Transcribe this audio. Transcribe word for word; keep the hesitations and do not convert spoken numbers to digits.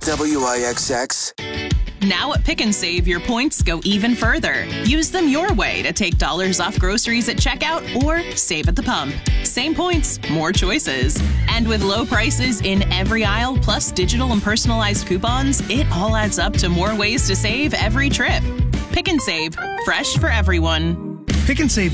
W I X X. Now at Pick and Save, your points go even further. Use them your way to take dollars off groceries at checkout or save at the pump. Same points, more choices. And with low prices in every aisle, plus digital and personalized coupons, it all adds up to more ways to save every trip. Pick and Save, fresh for everyone. Pick and Save